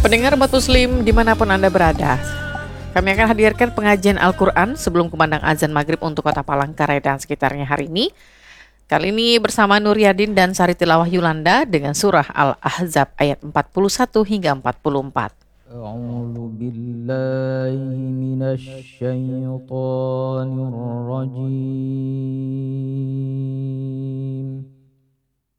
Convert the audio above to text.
Pendengar umat muslim dimanapun Anda berada, kami akan hadirkan pengajian Al-Quran sebelum kumandang azan maghrib untuk kota Palangkaraya dan sekitarnya hari ini. Kali ini bersama Nur Yadin dan Sari Tilawah Yulanda dengan surah Al-Ahzab ayat 41 hingga 44. A'udzu billahi minasy syaithanir rajim.